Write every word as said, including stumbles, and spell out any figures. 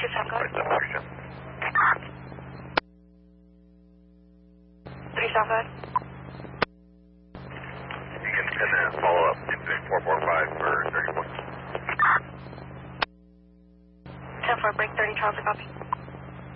Good job, guys. Three South Side. You can send a follow-up to four four five for thirty-one. ten four, break thirty, Charles, copy.